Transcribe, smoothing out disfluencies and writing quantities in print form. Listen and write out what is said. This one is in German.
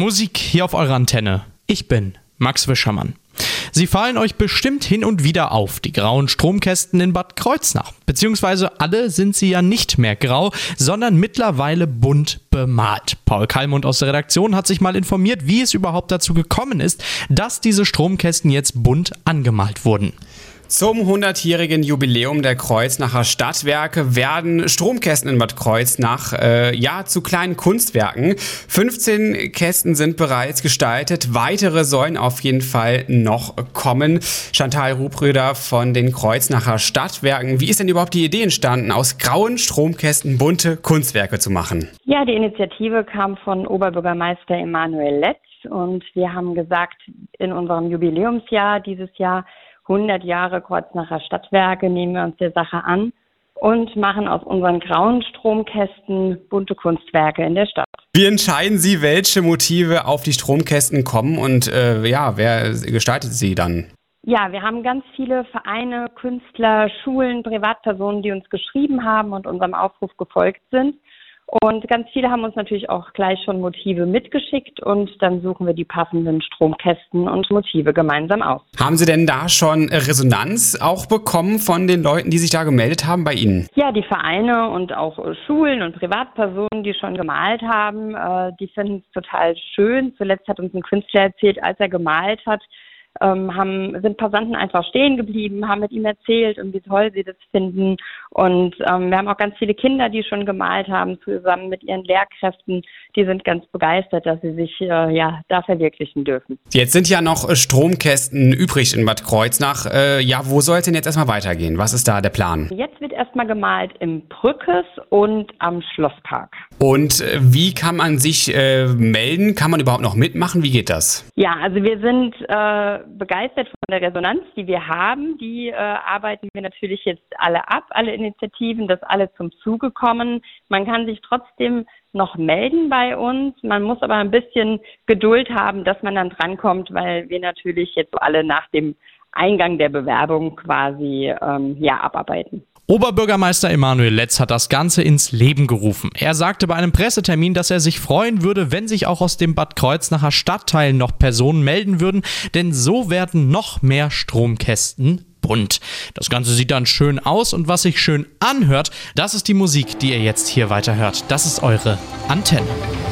Musik hier auf eurer Antenne. Ich bin Max Wischermann. Sie fallen euch bestimmt hin und wieder auf, die grauen Stromkästen in Bad Kreuznach. Beziehungsweise alle sind sie ja nicht mehr grau, sondern mittlerweile bunt bemalt. Paul Kallmund aus der Redaktion hat sich mal informiert, wie es überhaupt dazu gekommen ist, dass diese Stromkästen jetzt bunt angemalt wurden. Zum 100-jährigen Jubiläum der Kreuznacher Stadtwerke werden Stromkästen in Bad Kreuznach zu kleinen Kunstwerken. 15 Kästen sind bereits gestaltet, weitere sollen auf jeden Fall noch kommen. Chantal Rubröder von den Kreuznacher Stadtwerken. Wie ist denn überhaupt die Idee entstanden, aus grauen Stromkästen bunte Kunstwerke zu machen? Ja, die Initiative kam von Oberbürgermeister Emanuel Letz und wir haben gesagt, in unserem Jubiläumsjahr dieses Jahr 100 Jahre Kreuznacher Stadtwerke, nehmen wir uns der Sache an und machen aus unseren grauen Stromkästen bunte Kunstwerke in der Stadt. Wie entscheiden Sie, welche Motive auf die Stromkästen kommen und wer gestaltet sie dann? Ja, wir haben ganz viele Vereine, Künstler, Schulen, Privatpersonen, die uns geschrieben haben und unserem Aufruf gefolgt sind. Und ganz viele haben uns natürlich auch gleich schon Motive mitgeschickt und dann suchen wir die passenden Stromkästen und Motive gemeinsam aus. Haben Sie denn da schon Resonanz auch bekommen von den Leuten, die sich da gemeldet haben bei Ihnen? Ja, die Vereine und auch Schulen und Privatpersonen, die schon gemalt haben, die finden es total schön. Zuletzt hat uns ein Künstler erzählt, als er gemalt hat, sind Passanten einfach stehen geblieben, haben mit ihm erzählt und wie toll sie das finden. Und wir haben auch ganz viele Kinder, die schon gemalt haben, zusammen mit ihren Lehrkräften. Die sind ganz begeistert, dass sie sich da verwirklichen dürfen. Jetzt sind ja noch Stromkästen übrig in Bad Kreuznach. Wo soll es denn jetzt erstmal weitergehen? Was ist da der Plan? Jetzt wird erstmal gemalt im Brückes und am Schlosspark. Und wie kann man sich melden? Kann man überhaupt noch mitmachen? Wie geht das? Ja, also wir sind begeistert von der Resonanz, die wir haben. Die arbeiten wir natürlich jetzt alle ab, alle Initiativen, dass alle zum Zuge kommen. Man kann sich trotzdem noch melden bei uns. Man muss aber ein bisschen Geduld haben, dass man dann drankommt, weil wir natürlich jetzt alle nach dem Eingang der Bewerbung quasi abarbeiten. Oberbürgermeister Emanuel Letz hat das Ganze ins Leben gerufen. Er sagte bei einem Pressetermin, dass er sich freuen würde, wenn sich auch aus dem Bad Kreuznacher Stadtteil noch Personen melden würden, denn so werden noch mehr Stromkästen bunt. Das Ganze sieht dann schön aus und was sich schön anhört, das ist die Musik, die ihr jetzt hier weiterhört. Das ist eure Antenne.